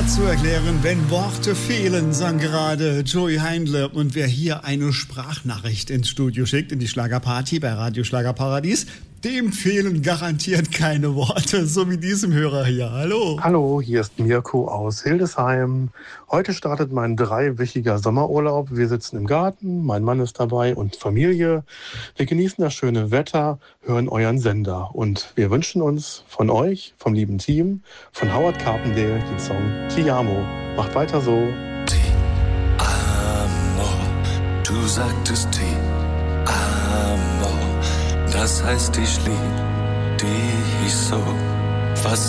schwer zu erklären, wenn Worte fehlen, sang gerade Joey Heindle. Und wer hier eine Sprachnachricht ins Studio schickt, in die Schlagerparty bei Radio Schlagerparadies, dem fehlen garantiert keine Worte, so wie diesem Hörer hier. Hallo. Hallo, hier ist Mirko aus Hildesheim. Heute startet mein 3-wöchiger Sommerurlaub. Wir sitzen im Garten, mein Mann ist dabei und Familie. Wir genießen das schöne Wetter, hören euren Sender. Und wir wünschen uns von euch, vom lieben Team, von Howard Carpendale, den Song Ti Amo. Macht weiter so. Ti Amo, du sagtest Ti Amo. Das heißt, ich lieb dich so. Was